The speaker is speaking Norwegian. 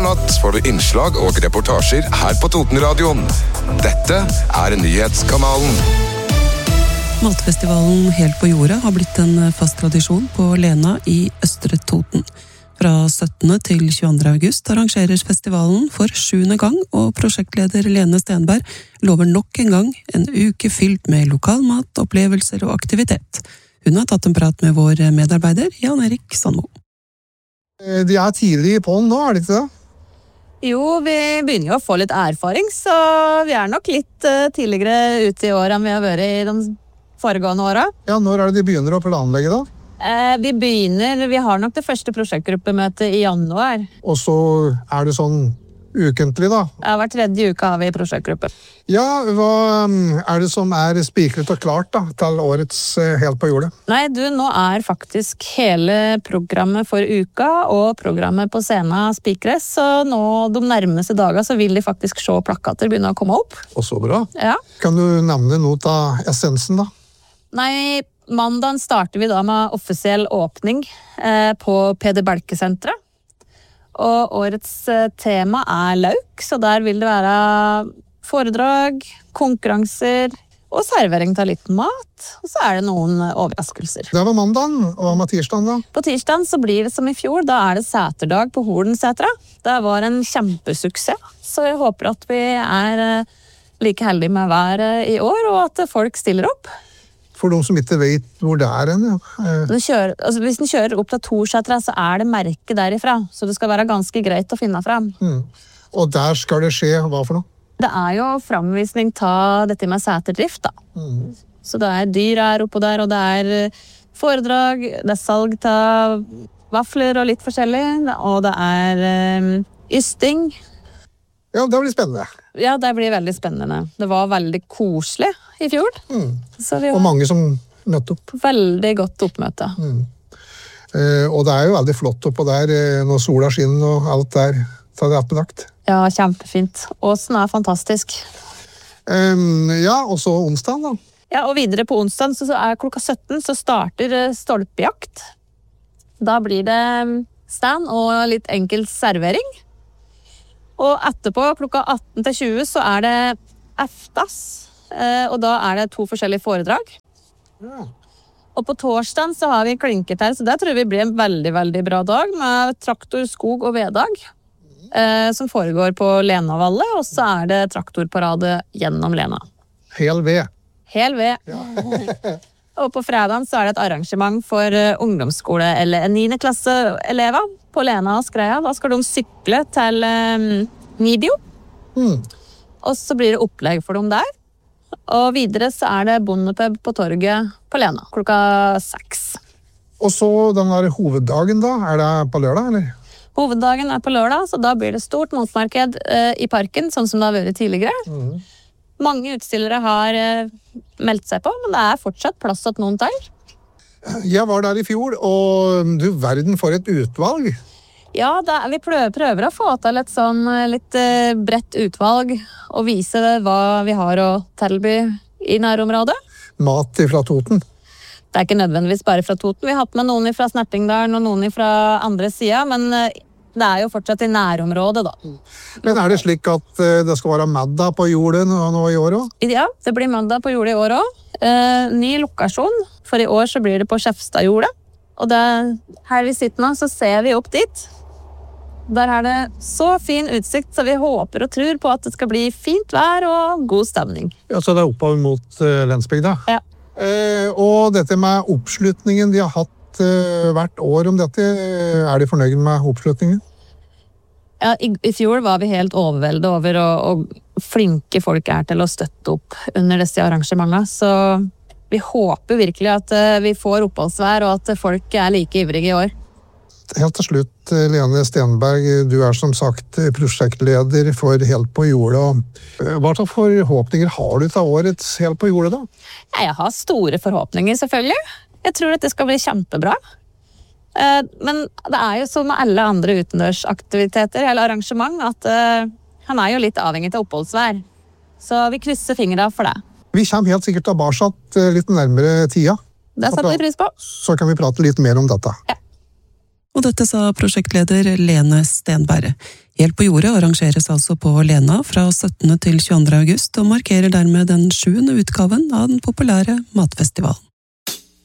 Hver natt får du innslag og reportasjer her på Totenradioen. Dette Nyhetskanalen. Matfestivalen Helt på jordet har blitt en fast tradisjon på Lena i Østre Toten. Fra 17. til 22. august arrangeres festivalen for 7. gang, og prosjektleder Lene Stenberg lover nok en gang en uke fylt med lokalmat, opplevelser og aktivitet. Hun har tatt en prat med vår medarbeider Jan Erik Sandmo. De tidlig på den nå, det ikke det? Jo, vi begynner jo å få litt erfaring, så vi nok litt tidligere ute i år enn vi har vært i de foregående årene. Ja, når det de begynner å planlegge da? Vi har nok det første prosjektgruppemøtet i januar. Og så det sånn ukentlig da? Ja, hver 3. uke har vi prosjektgruppe. Ja, hva det som spikret og klart da, til årets Helt på jordet? Nei, nå faktisk hele programmet for uka og programmet på scenen spikres, så nå de nærmeste dager så vil de faktisk se plakater begynne å komme opp. Og så bra. Ja. Kan du nevne noe av essensen da? Nei, mandagen starter vi da med offisiell åpning på Peder Belke-senteret. Og årets tema lauk, så der vil det være foredrag, konkurranser og servering av litt mat. Og så det noen overraskelser. Det var mandagen, og hva med tirsdagen da? På tirsdagen så blir det som i fjor, da det seterdag på Holensetra. Det var en kjempesuksess, så jeg håper at vi like heldige med været i år, og at folk stiller opp. For de som ikke vet hvor det hen, ja. Hvis den kjører opp til Torsetra, så det merke derifra. Så det skal være ganske greit å finne frem. Og der skal det skje, hva for noe? Det jo framvisning av dette med seterdrift, da. Så det dyr oppå der, og det foredrag, det salg av vafler og litt forskjellig, og det ysting. Ja, det blir spennende. Ja, det blir veldig spennende. Det var veldig koselig i fjor. Og mange som møtte opp. Veldig godt oppmøte. Og det jo veldig flott oppå der, når sola skinner og alt der, så det oppedagt. Ja, kjempefint. Åsen fantastisk. Ja, og så onsdagen da? Ja, og videre på onsdagen, så klokka 17, så starter stolpejakt. Da blir det stand og litt enkel servering. Og etterpå, klokka 18 til 20, så det eftas. Og da det 2 forskjellige foredrag. Ja. Og på torsdagen så har vi klinkertær, så det tror vi blir en veldig, veldig bra dag, med traktor, skog og veddag, som foregår på Lenavallet, og så det traktorparade gjennom Lena. Hel ved. Hel ved. Ja. Og på fredagen så det et arrangement for ungdomsskole, eller 9. klasseelever på Lena og Skreia. Da skal de sykle til Nidio. Og så blir det opplegg for dem der. Og videre så det bondepub på torget på Lena, klokka 6. Og så den der hoveddagen da, det på lørdag, eller? Hoveddagen på lørdag, så da blir det stort motmarked i parken, sånn som det har vært tidligere. Mange utstillere har meldt seg på, men det fortsatt plass til noen til. Jeg var der i fjor, og du verden for et utvalg. Ja, vi prøver å få til et sånn litt bredt utvalg, og vise hva vi har å tilby i nærområdet. Mat fra Toten? Det ikke nødvendigvis bare fra Toten. Vi har hatt med noen fra Snertingdalen og noen fra andre siden, men det jo fortsatt i nærområdet, da. Men det slik at det skal være middag på jordet nå i år også? Ja, det blir middag på jordet i år også. Ny lokasjon, for i år så blir det på Skjefstadjordet. Og her vi sitter nå, så ser vi opp dit. Der det så fin utsikt, så vi håper og tror på at det skal bli fint vær og god stemning. Ja, så det oppover mot Lensbygda? Ja. Og dette med oppslutningen de har hatt hvert år om dette, de fornøyd med oppslutningen? Ja, i fjor var vi helt overveldet over og flinke folk til å støtte opp under disse arrangementene, så vi håper virkelig at vi får oppholdsvær og at folk like ivrige i år. Helt til slutt, Lene Stenberg, du som sagt prosjektleder for Helt på jordet. Hva slags forhåpninger har du til årets Helt på jordet da? Jeg har store forhåpninger, selvfølgelig. Jeg tror at det skal bli kjempebra. Men det jo som med alle andre utendørsaktiviteter eller arrangement, at han jo litt avhengig av oppholdsvær. Så vi krysser fingrene for det. Vi kommer helt sikkert tilbake litt nærmere tida. Det setter vi pris på. Så kan vi prate litt mer om dette. Ja. Og dette sa prosjektleder Lene Stenberg. Helt på jordet arrangeres altså på Lena fra 17. til 22. august, og markerer dermed den 7. utgaven av den populære matfestivalen.